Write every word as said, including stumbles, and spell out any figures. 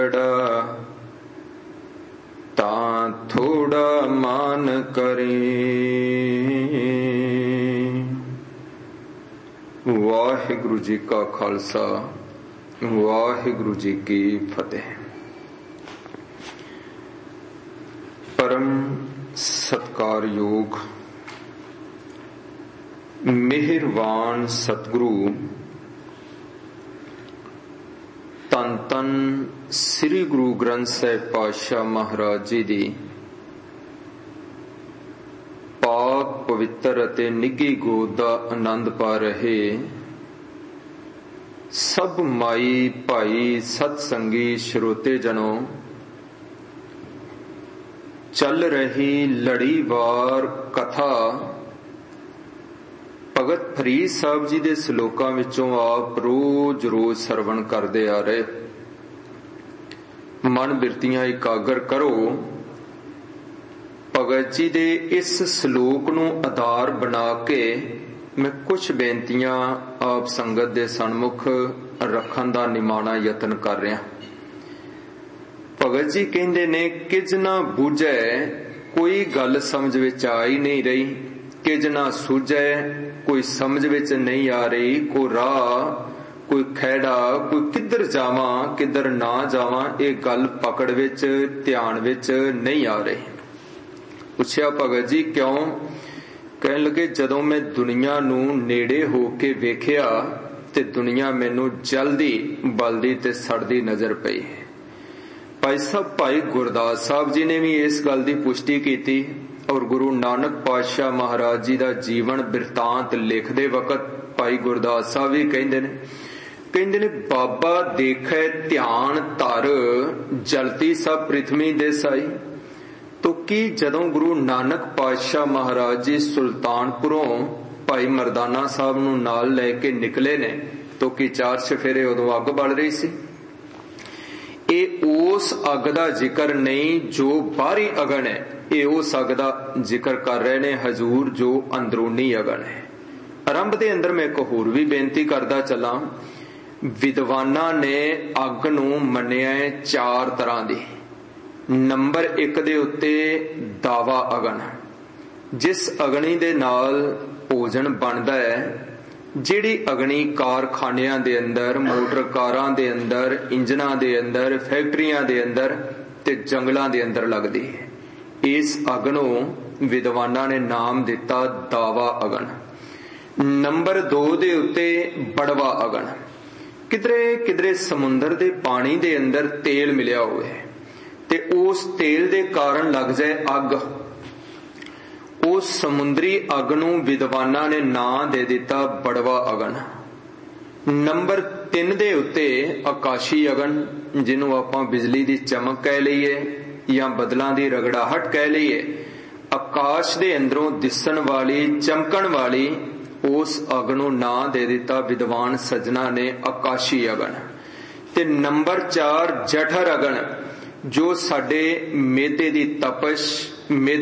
ਤਾਂ ਥੋੜਾ ਮਾਨ ਕਰੇ। ਵਾਹਿਗੁਰੂ ਜੀ ਕਾ ਖਾਲਸਾ, ਵਾਹਿਗੁਰੂ ਜੀ ਕੀ ਫਤਿਹ। ਪਰਮ ਸਤਿਕਾਰਯੋਗ ਮਿਹਰਬਾਨ ਸਤਿਗੁਰੂ ਧੰਨ ਧੰਨ ਸ੍ਰੀ ਗੁਰੂ ਗ੍ਰੰਥ ਸਾਹਿਬ ਪਾਤਸ਼ਾਹ ਮਹਾਰਾਜ ਜੀ ਦੀ ਪਾਕ ਪਵਿੱਤਰ ਅਤੇ ਨਿੱਘੀ ਗੋਦ ਦਾ ਆਨੰਦ ਪਾ ਰਹੇ ਸਭ ਮਾਈ ਭਾਈ ਸਤ ਸੰਗੀ ਸਰੋਤੇ ਜਨੋ, ਚੱਲ ਰਹੀ ਲੜੀਵਾਰ ਕਥਾ ਭਗਤ ਫਰੀਦ ਸਾਹਿਬ ਜੀ ਦੇ ਸ਼ਲੋਕਾਂ ਵਿੱਚੋਂ ਆਪ ਰੋਜ਼ ਰੋਜ਼ ਸਰਵਣ ਕਰਦੇ ਆ ਰਹੇ। ਮਨ ਬਿਰਤੀਆਂ ਇਕਾਗਰ ਕਰੋ। ਭਗਤ ਜੀ ਦੇ ਇਸ ਸ਼ਲੋਕ ਨੂੰ ਆਧਾਰ ਬਣਾ ਕੇ ਮੈਂ ਕੁਝ ਬੇਨਤੀਆਂ ਆਪ ਸੰਗਤ ਦੇ ਸਨਮੁਖ ਰੱਖਣ ਦਾ ਨਿਮਾਣਾ ਯਤਨ ਕਰ ਰਿਹਾ। ਭਗਤ ਜੀ ਕਹਿੰਦੇ ਨੇ, ਕਿਜ ਨਾ ਬੂਝੈ ਕੋਈ ਗੱਲ ਸਮਝ ਵਿੱਚ ਆ ਹੀ ਨਹੀਂ ਰਹੀ, ਕਿਜ ਨਾ ਸੂਝੈ ਕੋਈ ਸਮਝ ਵਿੱਚ ਨਹੀਂ ਆ ਰਹੀ, ਕੋਈ ਰਾਹ ਕੋਈ ਖਹਿੜਾ, ਕੋਈ ਕਿੱਧਰ ਜਾਵਾਂ ਕਿੱਧਰ ਨਾ ਜਾਵਾਂ, ਇਹ ਗੱਲ ਪਕੜ ਵਿੱਚ ਧਿਆਨ ਵਿੱਚ ਨਹੀਂ ਆ ਰਹੀ। ਪੁੱਛਿਆ ਭਗਤ ਜੀ ਕਿਉਂ? ਕਹਿਣ ਲੱਗੇ, ਜਦੋਂ ਮੈਂ ਦੁਨੀਆ ਨੂੰ ਨੇੜੇ ਹੋ ਕੇ ਵੇਖਿਆ ਤੇ ਦੁਨੀਆ ਮੈਨੂੰ ਜਲਦੀ ਬਲਦੀ ਤੇ ਸੜਦੀ ਨਜ਼ਰ ਪਈ। ਭਾਈ ਸਾਹਿਬ ਭਾਈ ਗੁਰਦਾਸ ਸਾਹਿਬ ਜੀ ਨੇ ਵੀ ਇਸ ਗੱਲ ਦੀ ਪੁਸ਼ਟੀ ਕੀਤੀ ਔਰ ਗੁਰੂ ਨਾਨਕ ਪਾਤਸ਼ਾਹ ਮਹਾਰਾਜ ਜੀ ਦਾ ਜੀਵਨ ਬਿਰਤਾਂਤ ਲਿਖਦੇ ਵਕਤ ਭਾਈ ਗੁਰਦਾਸ ਸਾਹਿਬ ਵੀ ਕਹਿੰਦੇ ਨੇ ਕਹਿੰਦੇ ਨੇ ਬਾਬਾ ਦੇਖੈ ਧਿਆਨ ਧਰ ਜਲਤੀ ਸਭ ਪ੍ਰਿਥਵੀ ਦੇ ਸਾਈ। ਤੋ ਕੀ ਜਦੋਂ ਗੁਰੂ ਨਾਨਕ ਪਾਤਸ਼ਾਹ ਮਹਾਰਾਜ ਜੀ ਸੁਲਤਾਨਪੁਰੋਂ ਭਾਈ ਮਰਦਾਨਾ ਸਾਹਿਬ ਨੂੰ ਨਾਲ ਲੈ ਕੇ ਨਿਕਲੇ ਨੇ ਤੋ ਕੀ ਚਾਰ ਚਫੇਰੇ ਉਦੋਂ ਅੱਗ ਬਲ ਰਹੀ ਸੀ? ਇਹ ਉਸ ਅੱਗ ਦਾ ਜ਼ਿਕਰ ਨਹੀਂ ਜੋ ਬਾਹਰੀ ਅਗਨ ਹੈ, ਇਹ ਉਸ ਅੱਗ ਦਾ ਜ਼ਿਕਰ ਕਰ ਰਹੇ ਨੇ ਹਜ਼ੂਰ ਜੋ ਅੰਦਰੂਨੀ ਅਗਨ ਹੈ। ਆਰੰਭ ਦੇ ਅੰਦਰ ਮੈਂ ਇੱਕ ਹੋਰ ਵੀ ਬੇਨਤੀ ਕਰਦਾ ਚੱਲਾਂ। ਵਿਦਵਾਨਾਂ ਨੇ ਅੱਗ ਨੂੰ ਮੰਨਿਆ ਚਾਰ ਤਰ੍ਹਾਂ ਦੀ। ਨੰਬਰ ਇੱਕ ਦੇ ਉੱਤੇ ਦਾਵਾ ਅਗਨ, ਜਿਸ ਅਗਨੀ ਦੇ ਨਾਲ ਭੋਜਨ ਬਣਦਾ ਹੈ, ਜਿਹੜੀ ਅਗਨੀ ਕਾਰਖਾਨਿਆਂ ਦੇ ਅੰਦਰ, ਮੋਟਰ ਕਾਰਾਂ ਦੇ ਅੰਦਰ, ਇੰਜਨਾਂ ਦੇ ਅੰਦਰ, ਫੈਕਟਰੀਆਂ ਦੇ ਅੰਦਰ ਤੇ ਜੰਗਲਾਂ ਦੇ ਅੰਦਰ ਲੱਗਦੀ ਹੈ। ਇਸ ਅੱਗ ਨੂੰ ਵਿਦਵਾਨਾਂ ਨੇ ਨਾਮ ਦਿੱਤਾ ਦਾਵਾ ਅਗਨ। ਨੰਬਰ ਦੋ ਦੇ ਉੱਤੇ ਬੜਵਾ ਅਗਨ। ਕਿਧਰੇ ਕਿਧਰੇ ਸਮੁੰਦਰ ਦੇ ਪਾਣੀ ਦੇ ਅੰਦਰ ਤੇਲ ਮਿਲਿਆ ਹੋਵੇ ਤੇ ਉਸ ਤੇਲ ਦੇ ਕਾਰਨ ਲੱਗ ਜਾਏ ਅੱਗ, ਉਸ ਸਮੁੰਦਰੀ ਅੱਗ ਨੂੰ ਵਿਦਵਾਨਾਂ ਨੇ ਨਾਂ ਦੇ ਦਿੱਤਾ ਬੜਵਾ ਅਗਨ। ਨੰਬਰ ਤਿੰਨ ਦੇ ਉੱਤੇ ਆਕਾਸ਼ੀ ਅਗਨ, ਜਿਹਨੂੰ ਆਪਾਂ ਬਿਜਲੀ ਦੀ ਚਮਕ ਕਹਿ ਲਈਏ ਜਾਂ ਬਦਲਾਂ ਦੀ ਰਗੜਾਹਟ ਕਹਿ ਲਈਏ, ਆਕਾਸ਼ ਦੇ ਅੰਦਰੋਂ ਦਿਸਣ ਵਾਲੀ ਚਮਕਣ ਵਾਲੀ ਉਸ ਅਗ ਨੂੰ ਨਾਂ ਦੇ ਦਿੱਤਾ ਵਿਦਵਾਨ ਸੱਜਣਾ ਨੇ ਆਕਾਸ਼ੀ ਅਗਨ। ਤੇ ਨੰਬਰ ਚਾਰ ਜਠਰ ਅਗਨ, ਜੋ ਸਾਡੇ ਮੇਦੇ ਦੀ ਤਪਸ਼